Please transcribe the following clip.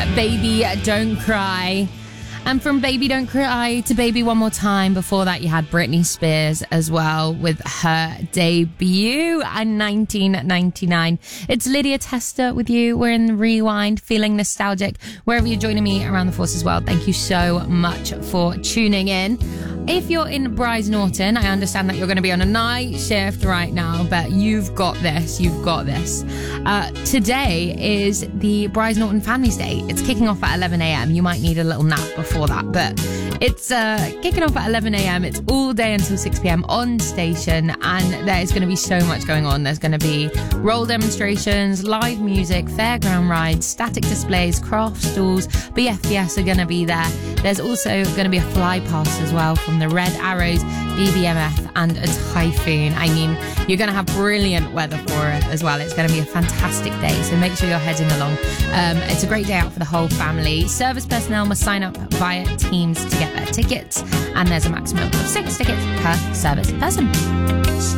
Baby Don't Cry. And from Baby Don't Cry to Baby One More Time. Before that, you had Britney Spears as well with her debut in 1999. It's Lydia Tester with you. We're in the Rewind, feeling nostalgic. Wherever you're joining me around the Forces world, thank you so much for tuning in. If you're in Brize Norton, I understand that you're going to be on a night shift right now, but you've got this. You've got this. Today is the Brize Norton Families Day. It's kicking off at 11 a.m. You might need a little nap before that, but it's kicking off at 11 a.m. It's all day until 6 p.m. on station, and there's going to be so much going on. There's going to be role demonstrations, live music, fairground rides, static displays, craft stalls. BFBS are going to be there. There's also going to be a fly past as well from the Red Arrows, BBMF and a Typhoon. I mean, you're going to have brilliant weather for it as well. It's going to be a fantastic day, so make sure you're heading along. It's a great day out for the whole family. Service personnel must sign up via Teams to get their tickets, and there's a maximum of 6 tickets per service person.